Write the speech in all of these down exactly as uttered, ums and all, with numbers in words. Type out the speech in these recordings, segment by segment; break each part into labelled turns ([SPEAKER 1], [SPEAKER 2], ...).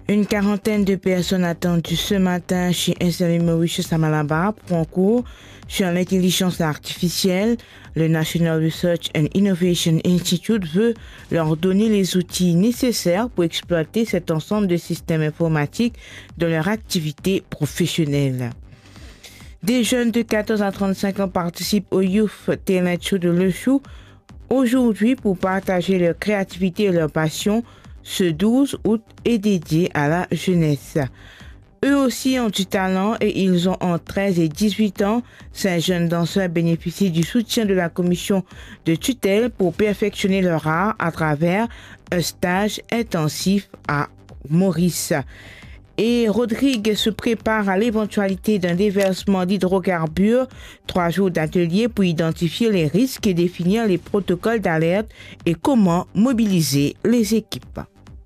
[SPEAKER 1] Une quarantaine de personnes attendues ce matin chez S M I Mauritius à Malabar pour un cours sur l'intelligence artificielle. Le National Research and Innovation Institute veut leur donner les outils nécessaires pour exploiter cet ensemble de systèmes informatiques dans leur activité professionnelle. Des jeunes de quatorze à trente-cinq ans participent au Youth Talent Show de Le Chou aujourd'hui pour partager leur créativité et leur passion. Ce douze août est dédié à la jeunesse. Eux aussi ont du talent et ils ont entre treize et dix-huit ans. Ces jeunes danseurs bénéficient du soutien de la commission de tutelle pour perfectionner leur art à travers un stage intensif à Maurice. Et Rodrigue se prépare à l'éventualité d'un déversement d'hydrocarbures. Trois jours d'atelier pour identifier les risques et définir les protocoles d'alerte et comment mobiliser les équipes.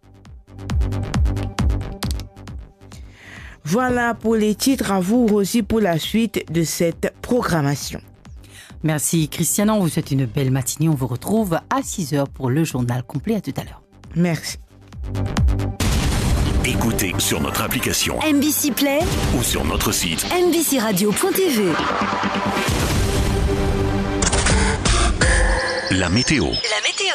[SPEAKER 1] Voilà pour les titres, à vous Rosie pour la suite de cette programmation.
[SPEAKER 2] Merci Christiane, on vous souhaite une belle matinée. On vous retrouve à six heures pour le journal complet. À tout à l'heure.
[SPEAKER 1] Merci.
[SPEAKER 3] Écoutez sur notre application
[SPEAKER 4] M B C Play
[SPEAKER 3] ou sur notre site
[SPEAKER 4] m b c radio point t v.
[SPEAKER 3] La météo.
[SPEAKER 4] La météo.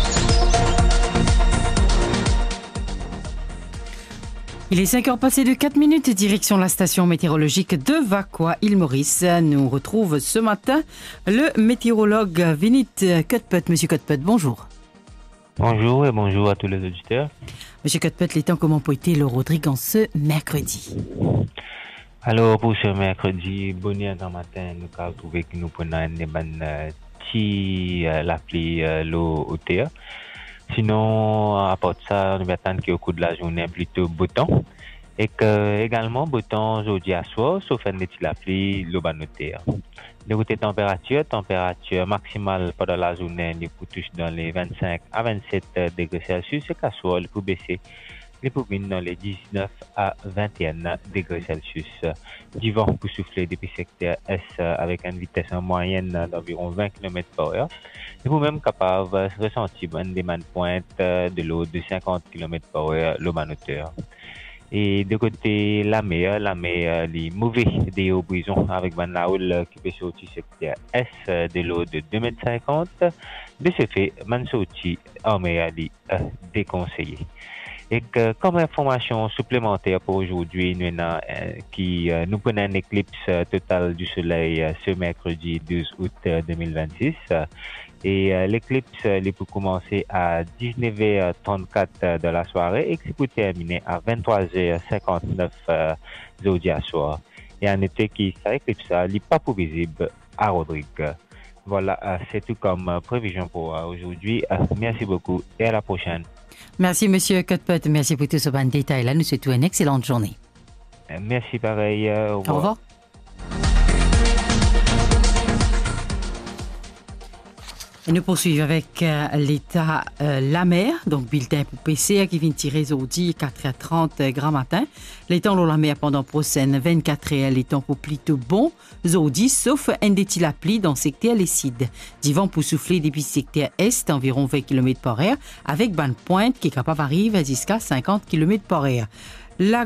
[SPEAKER 2] Il est cinq heures passées de quatre minutes, direction la station météorologique de Vacoa, île Maurice. Nous retrouve ce matin le météorologue Vinit Cutput. Monsieur Cutput, bonjour.
[SPEAKER 5] Bonjour et bonjour à tous les auditeurs.
[SPEAKER 2] Monsieur Cutput, les temps comment peut être le Rodrigue en ce mercredi?
[SPEAKER 5] Alors pour ce mercredi, bonne dans matin, nous avons trouvé que nous prenons une bonne petit la pluie l'eau au terre. Sinon, à part de ça, on va attendre qu'au cours de la journée, plutôt beau temps. Et que, également, beau temps aujourd'hui à soir, sauf un petit la pluie, l'eau va noter. Les côtés température, température maximale pendant la journée, les pour toucher dans les vingt-cinq à vingt-sept degrés Celsius, et qu'à soir, les pour baisser, les pour venir dans les dix-neuf à vingt et un degrés Celsius. Du vent pour souffler depuis le secteur S avec une vitesse en moyenne d'environ vingt kilomètres par heure. Et vous-même capable de ressentir une demande pointe de l'eau de cinquante kilomètres par heure, l'eau en hauteur. Et de côté la mer, la mer, les mauvais des hauts brisons avec Van Laoul qui peut sortir secteur S de l'eau de deux mètres cinquante. De ce fait, man sorti en mer euh, déconseillé. Et que, comme information supplémentaire pour aujourd'hui, nous, euh, qui, euh, nous prenons une éclipse euh, totale du soleil euh, ce mercredi douze août euh, deux mille vingt-six. Euh, et euh, l'éclipse euh, elle peut commencer à dix-neuf heures trente-quatre euh, de la soirée et qui peut terminer à vingt-trois heures cinquante-neuf euh, jeudi à soir. Et en été, qui cette éclipse n'est pas pour visible à Rodrigue. Voilà, euh, c'est tout comme euh, prévision pour euh, aujourd'hui. Euh, merci beaucoup et à la prochaine.
[SPEAKER 2] Merci, monsieur Cutput. Merci pour tout ce bon détail. Là, nous souhaitons une excellente journée.
[SPEAKER 5] Merci, pareil. Au revoir.
[SPEAKER 2] Au revoir. Et nous poursuivons avec euh, l'état euh, la mer, donc bulletin pour P C qui vient tirer aujourd'hui quatre heures trente grand matin. Les temps dans la mer pendant prochaine vingt-quatre heures, les temps pour plutôt bon, aujourd'hui, sauf un déti la pluie dans le secteur les Cides. Du vent pour souffler depuis le secteur est environ vingt kilomètres par heure, avec bande pointe qui est capable d'arriver jusqu'à cinquante kilomètres par heure. La